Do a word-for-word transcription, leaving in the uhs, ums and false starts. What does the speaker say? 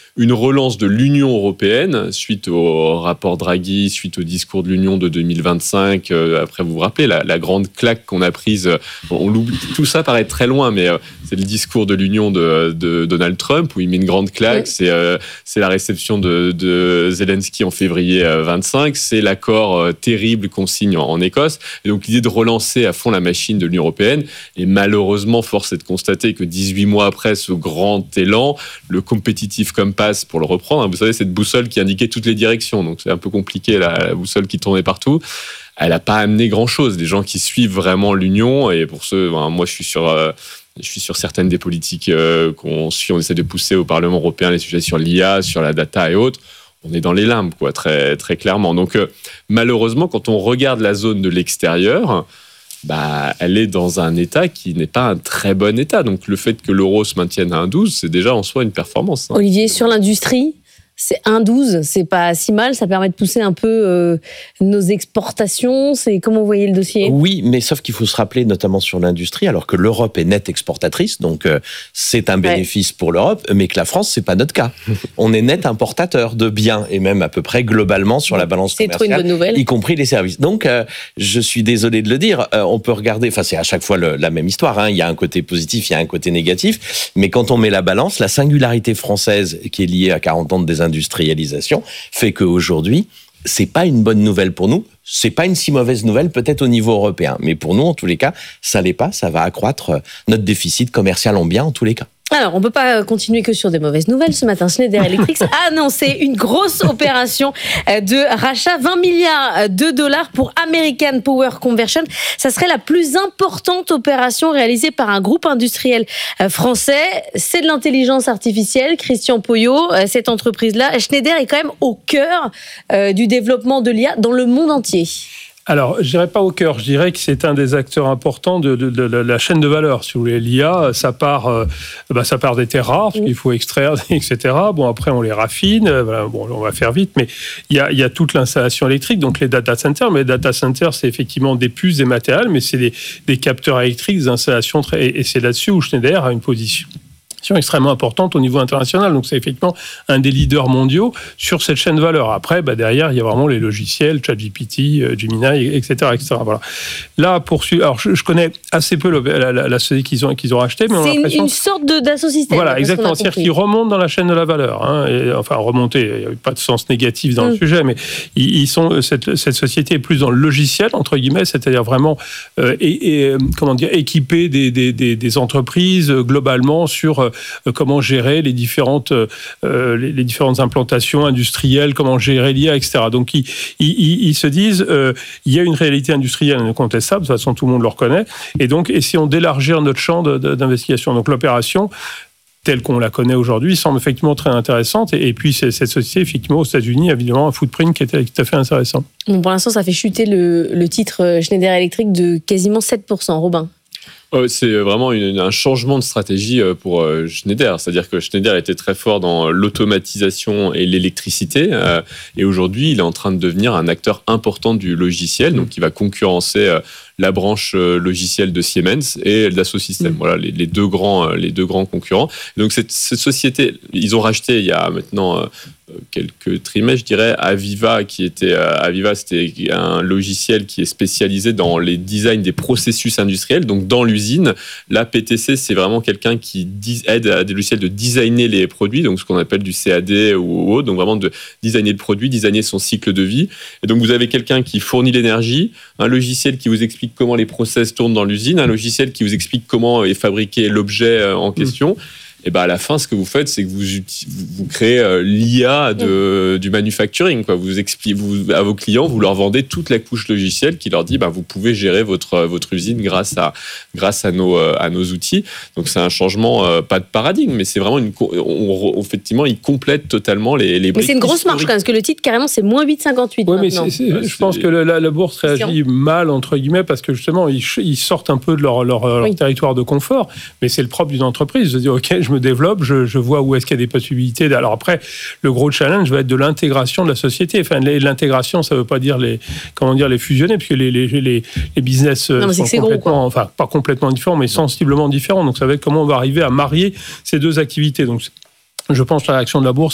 une relance de l'Union européenne suite au rapport Draghi, suite au discours de l'Union de deux mille vingt-cinq. Euh, après, vous vous rappelez, la, la grande claque qu'on a prise, on, on l'oublie, tout ça paraît très loin, mais euh, c'est le discours de l'Union de, de Donald Trump où il met une grande claque. Oui. C'est, euh, c'est la réception de, de Zelensky en février vingt-cinq. C'est l'accord euh, terrible qu'on signe en, en Écosse. Et donc, l'idée de relancer à fond la machine de l'Union européenne. Et malheureusement, force est de constater que dix-huit mois après ce grand élan, le Competitive Compass, pour le reprendre, vous savez, cette boussole qui indiquait toutes les directions, donc c'est un peu compliqué, la, la boussole qui tournait partout, elle n'a pas amené grand-chose. Des gens qui suivent vraiment l'Union, et pour ceux, ben, moi je suis sur... Euh, Je suis sur certaines des politiques euh, qu'on suit, on essaie de pousser au Parlement européen, les sujets sur l'I A, sur la data et autres. On est dans les limbes, quoi, très, très clairement. Donc, euh, malheureusement, quand on regarde la zone de l'extérieur, bah, elle est dans un état qui n'est pas un très bon état. Donc, le fait que l'euro se maintienne à un virgule douze, c'est déjà en soi une performance. Hein. Olivier, sur l'industrie, c'est un virgule douze, c'est pas si mal, ça permet de pousser un peu euh, nos exportations. C'est comment vous voyez le dossier ? Oui, mais sauf qu'il faut se rappeler, notamment sur l'industrie, alors que l'Europe est nette exportatrice, donc euh, c'est un bénéfice ouais. pour l'Europe, mais que la France, c'est pas notre cas. On est net importateur de biens, et même à peu près globalement sur la balance c'est commerciale, trop une bonne nouvelle. Y compris les services. Donc, euh, je suis désolé de le dire, euh, on peut regarder, enfin c'est à chaque fois le, la même histoire, hein. Il y a un côté positif, il y a un côté négatif, mais quand on met la balance, la singularité française qui est liée à quarante ans de désindustrialisation, industrialisation fait qu'aujourd'hui, c'est pas une bonne nouvelle pour nous. C'est pas une si mauvaise nouvelle, peut-être au niveau européen. Mais pour nous, en tous les cas, ça l'est pas. Ça va accroître notre déficit commercial en biens, en tous les cas. Alors, on ne peut pas continuer que sur des mauvaises nouvelles. Ce matin, Schneider Electric a annoncé une grosse opération de rachat, vingt milliards de dollars pour American Power Conversion. Ça serait la plus importante opération réalisée par un groupe industriel français. C'est de l'intelligence artificielle. Christian Poyot, cette entreprise-là, Schneider est quand même au cœur du développement de l'I A dans le monde entier. Alors, je dirais pas au cœur, je dirais que c'est un des acteurs importants de, de, de, de la chaîne de valeur. Si vous voulez, l'I A, ça part, euh, bah, ça part des terres rares, parce qu'il faut extraire, et cetera. Bon, après, on les raffine. Euh, bon, on va faire vite, mais il y a, il y a toute l'installation électrique, donc les data centers. Mais les data centers, c'est effectivement des puces, des matériels, mais c'est des, des capteurs électriques, des installations très, et c'est là-dessus où Schneider a une position extrêmement importante au niveau international. Donc, c'est effectivement un des leaders mondiaux sur cette chaîne de valeur. Après, bah, derrière, il y a vraiment les logiciels, ChatGPT, Gemini, et cetera, et cetera. Voilà. Là, poursuivre. Alors, je, je connais assez peu le, la, la, la société qu'ils ont, qu'ils ont rachetée, mais on a l'impression... C'est une, une sorte de, d'assosystème. Voilà, exactement. C'est-à-dire qu'ils remontent dans la chaîne de la valeur. Hein, et, enfin, remonter, il n'y a pas de sens négatif dans mm. le sujet, mais ils, ils sont, cette, cette société est plus dans le logiciel, entre guillemets, c'est-à-dire vraiment euh, et, et, comment dire, équiper des, des, des, des entreprises euh, globalement sur euh, comment gérer les différentes, euh, les, les différentes implantations industrielles, comment gérer l'I A, et cetera. Donc, ils, ils, ils se disent, euh, il y a une réalité industrielle incontestable, de toute façon, tout le monde le reconnaît, et donc, essayons d'élargir notre champ de, de, d'investigation. Donc, l'opération, telle qu'on la connaît aujourd'hui, semble effectivement très intéressante, et, et puis, cette société, effectivement, aux États-Unis, a évidemment un footprint qui était tout à fait intéressant. Bon, pour l'instant, ça fait chuter le, le titre Schneider Electric de quasiment sept pour cent. Robin? C'est vraiment une, un changement de stratégie pour Schneider. C'est-à-dire que Schneider était très fort dans l'automatisation et l'électricité. Et aujourd'hui, il est en train de devenir un acteur important du logiciel. Donc, il va concurrencer la branche logicielle de Siemens et Dassault Systèmes. Mmh. Voilà, les, les, deux grands, les deux grands concurrents. Donc, cette, cette société, ils ont racheté il y a maintenant euh, quelques trimestres, je dirais, Aviva, qui était, euh, Aviva, c'était un logiciel qui est spécialisé dans les designs des processus industriels, donc dans l'usine. Là, P T C, c'est vraiment quelqu'un qui dis, aide à des logiciels de designer les produits, donc ce qu'on appelle du C A D ou autre, donc vraiment de designer le produit, designer son cycle de vie. Et donc, vous avez quelqu'un qui fournit l'énergie, un logiciel qui vous explique comment les process tournent dans l'usine, un logiciel qui vous explique comment est fabriqué l'objet en question. Mmh. Et ben à la fin, ce que vous faites, c'est que vous, vous créez l'I A de, du manufacturing. Quoi. Vous expliquez vous, à vos clients, vous leur vendez toute la couche logicielle qui leur dit ben, vous pouvez gérer votre, votre usine grâce à, grâce à, nos, à nos outils. Donc c'est un changement, euh, pas de paradigme, mais c'est vraiment une. On, on, effectivement, il complète totalement les, les briques. Mais c'est une grosse marche quand même, parce que le titre, carrément, c'est moins huit virgule cinquante-huit. Oui, mais c'est, c'est, ouais, je c'est... pense que la, la bourse réagit mal, entre guillemets, parce que justement, ils, ils sortent un peu de leur, leur, leur oui. territoire de confort. Mais c'est le propre d'une entreprise de dire OK, je me développe, je, je vois où est-ce qu'il y a des possibilités. Alors après, le gros challenge va être de l'intégration de la société. Enfin, l'intégration, ça ne veut pas dire les, comment dire, les fusionner, puisque les, les, les, les business non, sont complètement, gros, enfin, pas complètement différents, mais sensiblement différents. Donc, ça va être comment on va arriver à marier ces deux activités. Donc, je pense que la réaction de la bourse